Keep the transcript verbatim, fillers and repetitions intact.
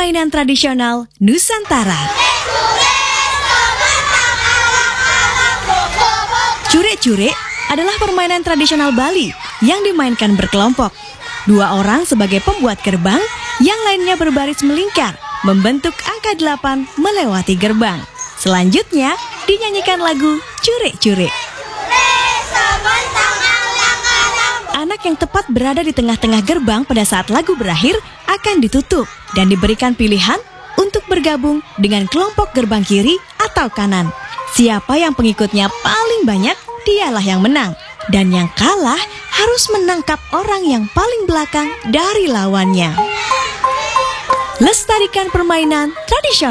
permainan tradisional Nusantara. Cure-cure adalah permainan tradisional Bali yang dimainkan berkelompok. Dua orang sebagai pembuat gerbang, yang lainnya berbaris melingkar, membentuk angka delapan melewati gerbang. Selanjutnya, dinyanyikan lagu Cure-cure. Anak yang tepat berada di tengah-tengah gerbang pada saat lagu berakhir akan ditutup dan diberikan pilihan untuk bergabung dengan kelompok gerbang kiri atau kanan. Siapa yang pengikutnya paling banyak, dialah yang menang. Dan yang kalah harus menangkap orang yang paling belakang dari lawannya. Lestarikan permainan tradisional.